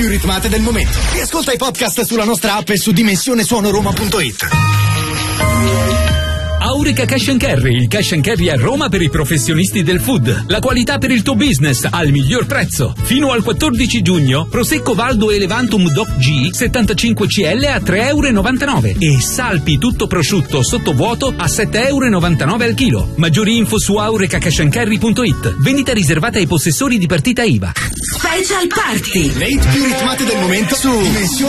più ritmate del momento. Riascolta i podcast sulla nostra app e su dimensionesuonoroma.it. Aurica Cash and Carry, il cash and carry a Roma per i professionisti del food. La qualità per il tuo business al miglior prezzo. Fino al 14 giugno, Prosecco Valdo Elevantum Doc G 75 CL a €3,99 e Salpi tutto prosciutto sottovuoto a €7,99 al chilo. Maggiori info su auricacashandcarry.it. Vendita riservata ai possessori di partita IVA. Special Party. Le hit più ritmate del momento su Dimensione